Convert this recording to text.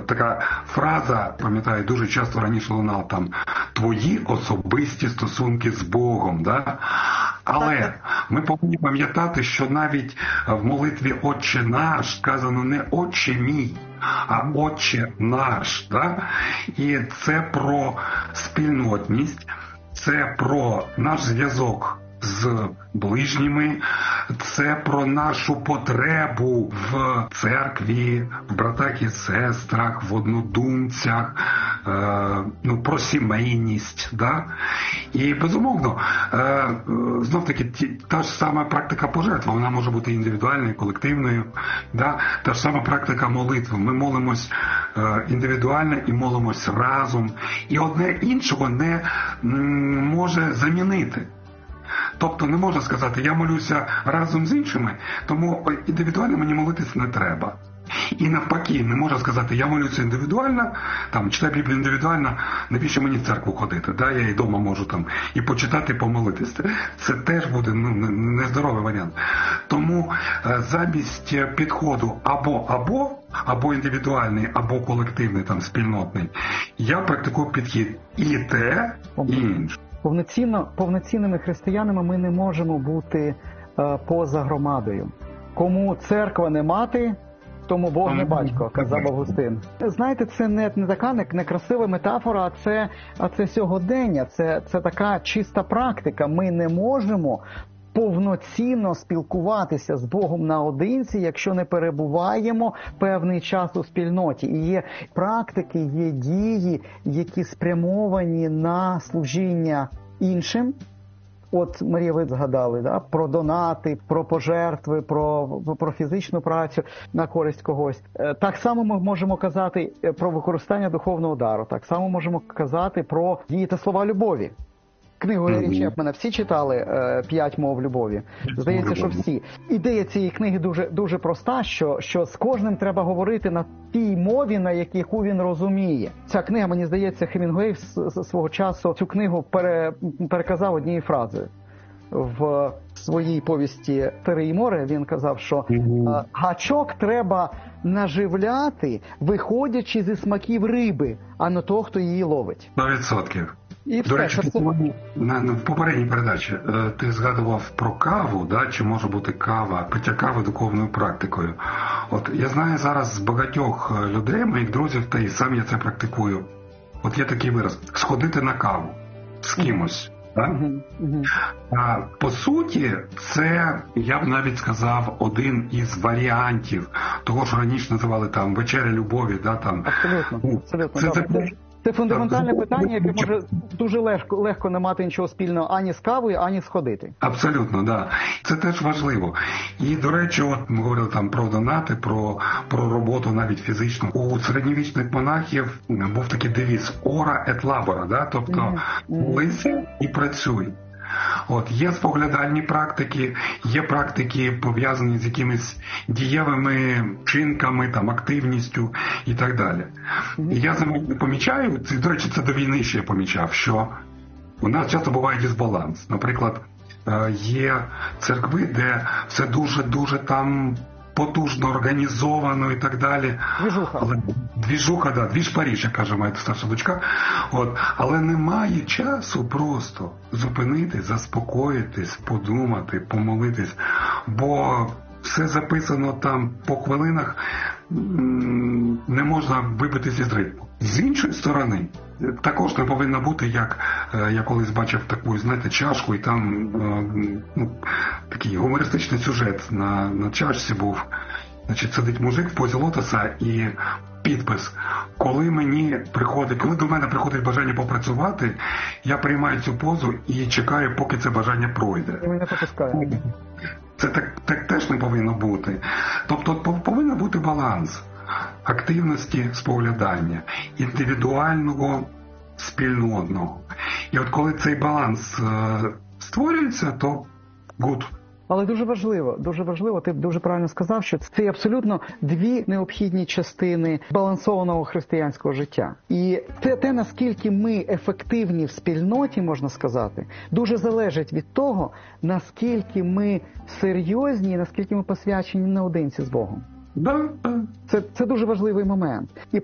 така фраза, пам'ятаю, дуже часто раніше лунала там «твої особисті стосунки з Богом». Да? Але ми повинні пам'ятати, що навіть в молитві «Отче наш» сказано не «Отче мій», а «Отче наш». Да? І це про спільнотність, це про наш зв'язок з ближніми, це про нашу потребу в церкві, в братах і сестрах, в однодумцях, про сімейність. Да? І, безумовно, знов-таки, та ж сама практика пожертви, вона може бути індивідуальною, колективною. Да? Та ж сама практика молитви. Ми молимось індивідуально і молимось разом. І одне іншого не може замінити. Тобто не можна сказати, я молюся разом з іншими, тому індивідуально мені молитися не треба. І навпаки, не можна сказати, я молюся індивідуально, читаю Біблію індивідуально, навіщо мені в церкву ходити? Да? Я і вдома можу і почитати, і помолитися. Це теж буде нездоровий варіант. Тому замість підходу або індивідуальний, або колективний, спільнотний, я практикую підхід і те, і інше. Повноцінними християнами ми не можемо бути поза громадою. Кому церква не мати, тому Бог не батько, казав Августин. Знаєте, це не така некрасива метафора, а це сьогодення, це така чиста практика. Ми не можемо повноцінно спілкуватися з Богом наодинці, якщо не перебуваємо певний час у спільноті. І є практики, є дії, які спрямовані на служіння іншим. От, Марія, ви згадали, да? Про донати, про пожертви, про фізичну працю на користь когось. Так само ми можемо казати про використання духовного дару, так само можемо казати про дії та слова любові. Книгу Гері Чепмена всі читали «5 мов любові»? Здається, що всі. Ідея цієї книги дуже, дуже проста, що з кожним треба говорити на тій мові, на яку він розуміє. Ця книга, мені здається, Хемінгуей свого часу цю книгу переказав однією фразою. В своїй повісті «Старе море» він казав, що гачок треба наживляти, виходячи зі смаків риби, а не того, хто її ловить. 100%. І до речі, в попередній передачі ти згадував про каву, да? Чи може бути пиття кави духовною практикою. От я знаю зараз з багатьох людей, моїх друзів, та і сам я це практикую. От є такий вираз – сходити на каву з кимось. Да? А по суті, це, я б навіть сказав, один із варіантів того, що раніше називали вечеря любові. Да? Абсолютно. Це фундаментальне питання, яке може дуже легко не мати нічого спільного ані з кавою, ані з ходити. Абсолютно, так. Да. Це теж важливо. І, до речі, ми говорили про донати, про роботу навіть фізичну. У середньовічних монахів був такий девіз «Ora et labora», да? Тобто молися і працюй. От, є споглядальні практики, є практики, пов'язані з якимись дієвими вчинками, активністю і так далі. І я помічаю, до речі, це до війни ще я помічав, що у нас часто буває дисбаланс. Наприклад, є церкви, де все дуже-дуже потужно організовано і так далі. Двіжуха, двіж Париж, як каже моя старша дочка. От. Але немає часу просто зупинитись, заспокоїтись, подумати, помолитись. Бо все записано по хвилинах, не можна вибитися з ритму. З іншої сторони, також не повинно бути, як я колись бачив таку, чашку, і там такий гумористичний сюжет на чашці був. Сидить мужик в позі лотоса і підпис. Коли до мене приходить бажання попрацювати, я приймаю цю позу і чекаю, поки це бажання пройде. І мене попускає. Це так теж не повинно бути. Тобто повинен бути баланс активності споглядання, індивідуального, спільнотного. І от коли цей баланс створюється, то good. Але дуже важливо, ти дуже правильно сказав, що це абсолютно дві необхідні частини збалансованого християнського життя. І те, наскільки ми ефективні в спільноті, можна сказати, дуже залежить від того, наскільки ми серйозні і наскільки ми посвячені наодинці з Богом. Да. Це дуже важливий момент. І